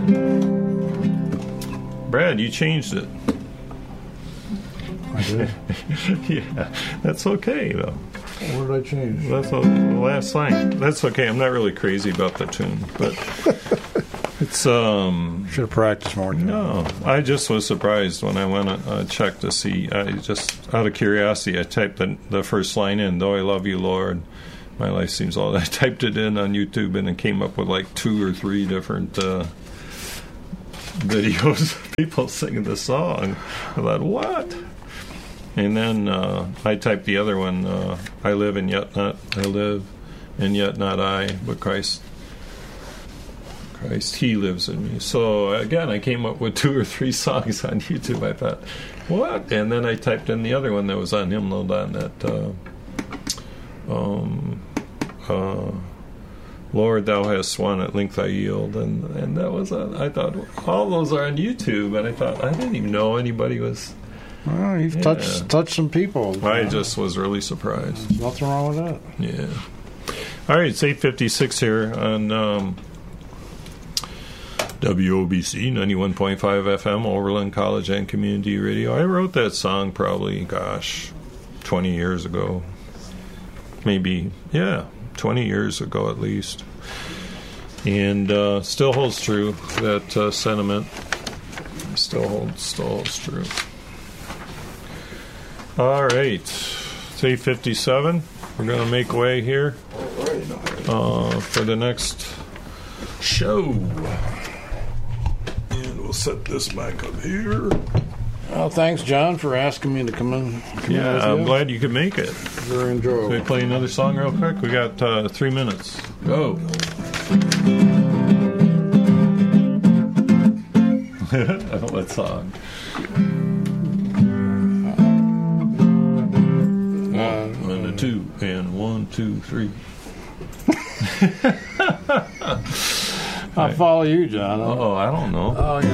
Brad, you changed it. I did. Yeah, that's okay though. What did I change? That's the last line. That's okay. I'm not really crazy about the tune, but it's Should have practiced more. no. I just was surprised when I went and checked to see. I just out of curiosity, I typed the first line in. Though I love you, Lord, my life seems all. I typed it in on YouTube and it came up with like 2 or 3 different videos of people singing the song. I thought, what? And then I typed the other one, I live and yet not I, but Christ, He lives in me. So again, I came up with 2 or 3 songs on YouTube. I thought, what? And then I typed in the other one that was on Hymnal.net, Lord, Thou hast won, at length I yield. And that was, I thought, all those are on YouTube. And I thought, I didn't even know anybody was... Well, you've touched some people. I just was really surprised. There's nothing wrong with that. Yeah. All right, it's 8:56 here on WOBC 91.5 FM, Overland College and Community Radio. I wrote that song probably, 20 years ago. Maybe, 20 years ago at least. And still holds true. That sentiment still holds true. All right, it's 8:57. We're going to make way here for the next show. And we'll set this back up here. Well, thanks, John, for asking me to come in. I'm glad you could make it. Very enjoyable. Can we play another song real quick? We got 3 minutes. Go. What song? And a 2 and 1, 2, 3. I'll follow you, John. I don't know. Oh, yeah.